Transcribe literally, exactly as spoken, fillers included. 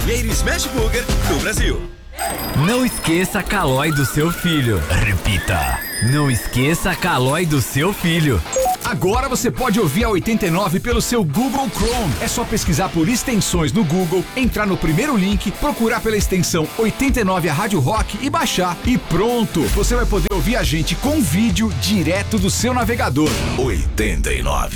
primeiro Smash Burger do Brasil. Não esqueça a Calói do seu filho. Repita. Não esqueça a Calói do seu filho. Agora você pode ouvir a oitenta e nove pelo seu Google Chrome. É só pesquisar por extensões no Google, entrar no primeiro link, procurar pela extensão oitenta e nove a Rádio Rock e baixar. E pronto! Você vai poder ouvir a gente com vídeo direto do seu navegador. oitenta e nove.